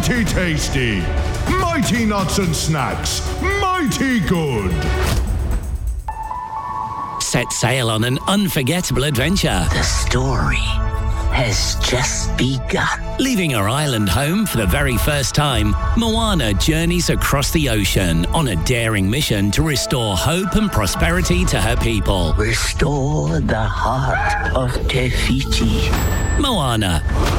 mighty tasty, mighty nuts and snacks, mighty good. Set sail on an unforgettable adventure. The story has just begun. Leaving her island home for the very first time, Moana journeys across the ocean on a daring mission to restore hope and prosperity to her people. Restore the heart of Te Fiti. Moana,